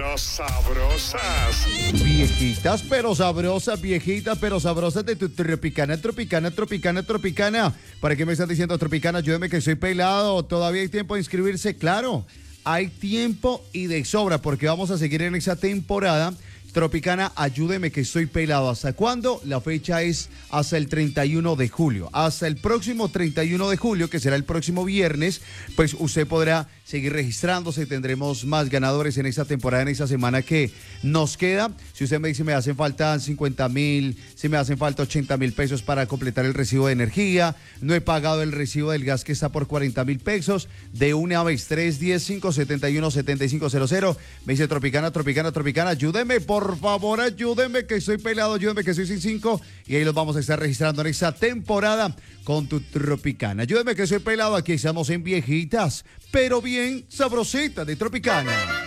pero sabrosas. Viejitas pero sabrosas de tu Tropicana. ¿Para qué me estás diciendo Tropicana? Ayúdame que soy pelado. ¿Todavía hay tiempo de inscribirse? Claro, hay tiempo y de sobra porque vamos a seguir en esa temporada. Tropicana, ayúdeme que estoy pelado. ¿Hasta cuándo? La fecha es hasta el 31 de julio. Hasta el próximo 31 de julio, que será el próximo viernes, pues usted podrá seguir registrándose. Tendremos más ganadores en esta temporada, en esta semana que nos queda. Si usted me dice, me hacen falta 50,000, si me hacen falta 80,000 pesos para completar el recibo de energía, no he pagado el recibo del gas que está por 40,000 pesos, de una vez, 310-571-7500. Me dice Tropicana, ayúdeme, por favor, ayúdeme que estoy pelado, ayúdeme que soy sin 5 y ahí los vamos a estar registrando en esta temporada con tu Tropicana. Ayúdeme que soy pelado, aquí estamos en Viejitas, pero bien sabrositas de Tropicana.